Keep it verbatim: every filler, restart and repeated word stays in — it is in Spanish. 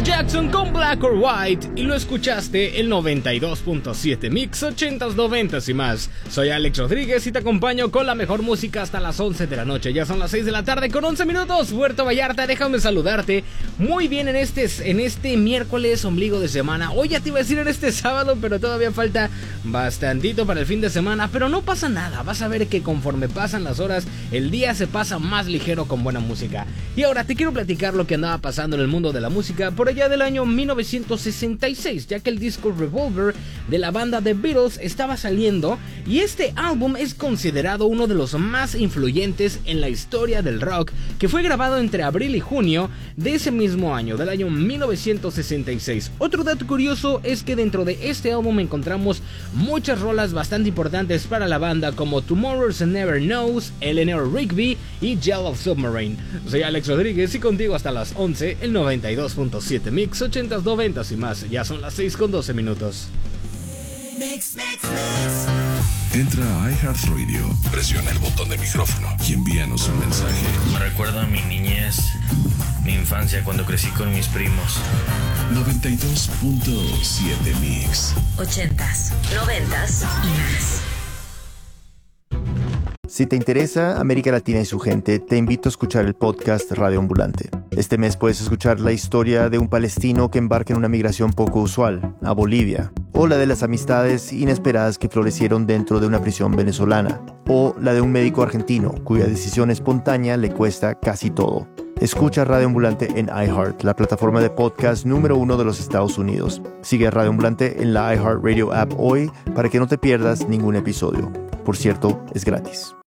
Jackson con Black or White y lo escuchaste el noventa y dos punto siete Mix ochentas, noventas y más. Soy Alex Rodríguez y te acompaño con la mejor música hasta las once de la noche. Ya son las seis de la tarde con once minutos. Puerto Vallarta, déjame saludarte muy bien en este, en este miércoles ombligo de semana. Hoy ya te iba a decir en este sábado, pero todavía falta bastantito para el fin de semana. Pero no pasa nada, vas a ver que conforme pasan las horas, el día se pasa más ligero con buena música. Y ahora te quiero platicar lo que andaba pasando en el mundo de la música por allá del año mil novecientos sesenta y seis, ya que el disco Revolver de la banda The Beatles estaba saliendo y este álbum es considerado uno de los más influyentes en la historia del rock, que fue grabado entre abril y junio de ese mismo año, del año mil novecientos sesenta y seis. Otro dato curioso es que dentro de este álbum encontramos muchas rolas bastante importantes para la banda como Tomorrow's Never Knows, Eleanor Rigby y Yellow Submarine. Soy Alex Rodríguez y contigo hasta las once, el noventa y dos punto siete Mix ochentas, noventas y más. Ya son las seis con doce minutos. Mix, mix, mix. Entra a iHeartRadio, presiona el botón de micrófono y envíanos un mensaje. Me recuerda a mi niñez, mi infancia cuando crecí con mis primos. noventa y dos punto siete Mix. Ochentas, noventas y más. Si te interesa América Latina y su gente, te invito a escuchar el podcast Radio Ambulante. Este mes puedes escuchar la historia de un palestino que embarca en una migración poco usual, a Bolivia, o la de las amistades inesperadas que florecieron dentro de una prisión venezolana, o la de un médico argentino cuya decisión espontánea le cuesta casi todo. Escucha Radio Ambulante en iHeart, la plataforma de podcast número uno de los Estados Unidos. Sigue a Radio Ambulante en la iHeartRadio app hoy para que no te pierdas ningún episodio. Por cierto, es gratis.